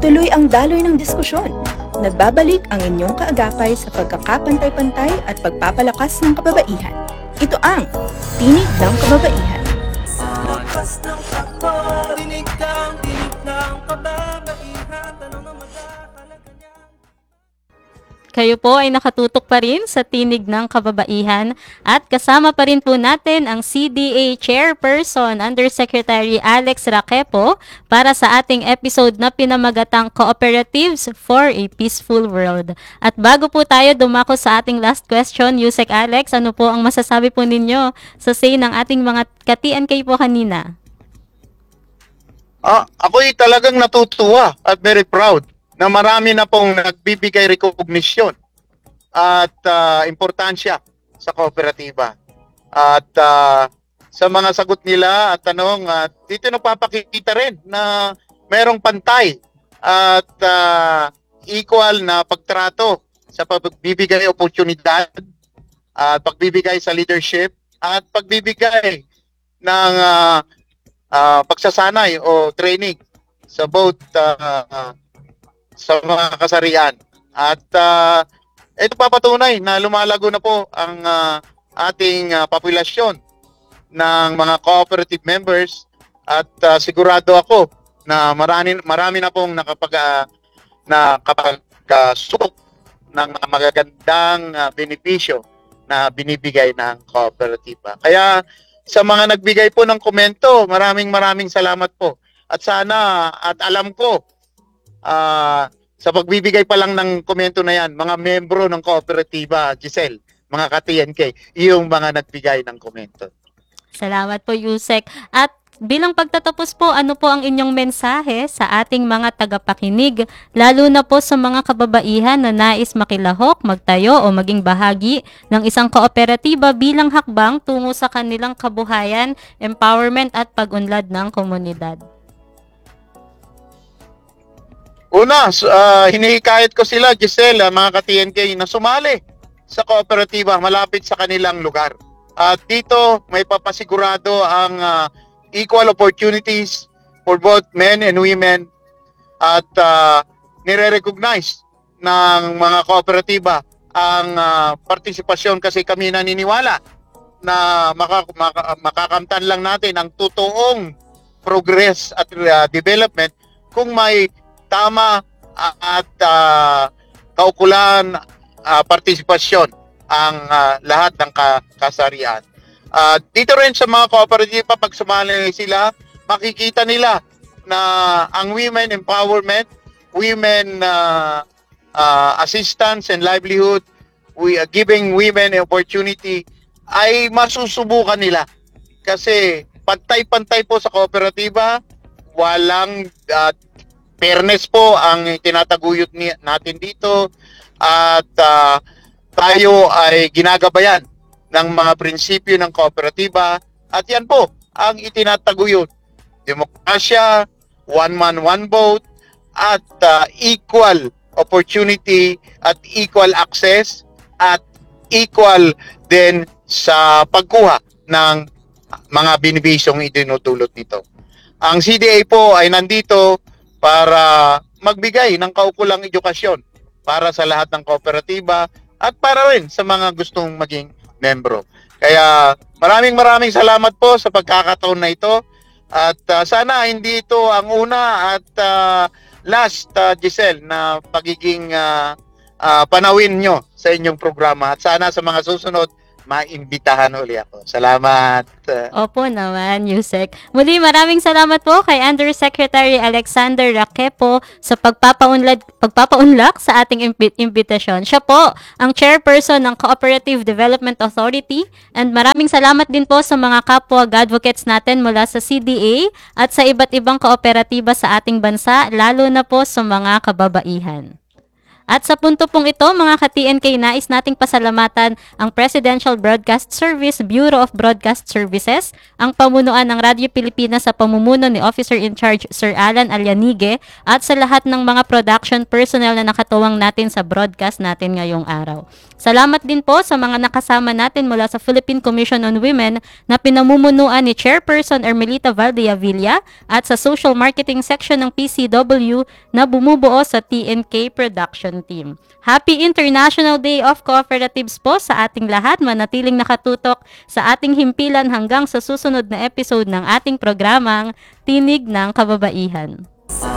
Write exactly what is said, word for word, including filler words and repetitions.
Tuloy ang daloy ng diskusyon. Nagbabalik ang inyong kaagapay sa pagkakapantay-pantay at pagpapalakas ng kababaihan. Ito ang Tinig ng Kababaihan. Sa lakas ng takbo, tinig ng tinig ng kababaihan, tanong na magkakalaga niya. Kayo po ay nakatutok pa rin sa Tinig ng Kababaihan at kasama pa rin po natin ang C D A Chairperson Undersecretary Alex Raquepo para sa ating episode na pinamagatang Cooperatives for a Peaceful World. At bago po tayo dumako sa ating last question, Yusek Alex, ano po ang masasabi po ninyo sa say ng ating mga ka-T N K po kanina? Ah, ako'y talagang natutuwa at very proud na marami na pong nagbibigay recognition at ah, importansya sa kooperatiba. At ah, sa mga sagot nila at tanong, at dito napapakita rin na merong pantay at ah, equal na pagtrato sa pagbibigay oportunidad at pagbibigay sa leadership at pagbibigay ng ah, ah, pagsasanay o training sa both ah, ah, sa mga kasarian. At uh, ito papatunay na lumalago na po ang uh, ating uh, populasyon ng mga cooperative members at uh, sigurado ako na marami, marami na pong nakapag uh, nakapagkasubok ng mga magagandang uh, benepisyo na binibigay ng kooperatiba. Kaya sa mga nagbigay po ng komento, maraming maraming salamat po. At sana at alam ko Uh, sa pagbibigay pa lang ng komento na yan, mga membro ng kooperatiba, Giselle, mga ka-T N K, yung mga nagbigay ng komento. Salamat po, Yusek. At bilang pagtatapos po, ano po ang inyong mensahe sa ating mga tagapakinig, lalo na po sa mga kababaihan na nais makilahok, magtayo o maging bahagi ng isang kooperatiba bilang hakbang tungo sa kanilang kabuhayan, empowerment at pag-unlad ng komunidad? Una, uh, hinihikayat ko sila, Giselle, uh, mga ka-T N K, na sumali sa kooperatiba malapit sa kanilang lugar. At dito, may papasigurado ang uh, equal opportunities for both men and women at uh, nire-recognize ng mga kooperatiba ang uh, partisipasyon kasi kami naniniwala na maka, maka, makakamtan lang natin ang totoong progress at uh, development kung may tama at uh, kaukulan uh, partisipasyon ang uh, lahat ng ka- kasarian. Uh, dito rin sa mga kooperatiba, pag sumali sila, makikita nila na ang women empowerment, women uh, uh, assistance and livelihood, we are giving women an opportunity ay masusubukan nila. Kasi pantay-pantay po sa kooperatiba, walang uh, fairness po ang tinataguyod ni, natin dito at uh, tayo ay ginagabayan ng mga prinsipyo ng kooperatiba at yan po ang itinataguyod. Demokrasya, one man, one vote at uh, equal opportunity at equal access at equal din sa pagkuha ng mga benepisyong itinutulot nito. Ang C D A po ay nandito para magbigay ng kaukulang edukasyon para sa lahat ng kooperatiba at para rin sa mga gustong maging membro. Kaya maraming maraming salamat po sa pagkakataon na ito at uh, sana hindi ito ang una at uh, last, uh, Giselle, na pagiging uh, uh, panawin nyo sa inyong programa at sana sa mga susunod maimbitahan uli ako. Salamat. Opo naman, Yusek. Muli, maraming salamat po kay Undersecretary Alexander Raquepo sa pagpapaunlad, pagpapaunlak sa ating imbi- imbitasyon. Siya po ang chairperson ng Cooperative Development Authority and maraming salamat din po sa mga kapwa advocates natin mula sa C D A at sa iba't ibang kooperatiba sa ating bansa, lalo na po sa mga kababaihan. At sa punto pong ito, mga ka-T N K, nais nating pasalamatan ang Presidential Broadcast Service Bureau of Broadcast Services, ang pamunuan ng Radyo Pilipinas sa pamumuno ni Officer in Charge Sir Alan Alianigue, at sa lahat ng mga production personnel na nakatuwang natin sa broadcast natin ngayong araw. Salamat din po sa mga nakasama natin mula sa Philippine Commission on Women na pinamumunuan ni Chairperson Ermelita Valdeavilla at sa Social Marketing Section ng P C W na bumubuo sa T N K Production Team. Happy International Day of Cooperatives po sa ating lahat. Manatiling nakatutok sa ating himpilan hanggang sa susunod na episode ng ating programang Tinig ng Kababaihan.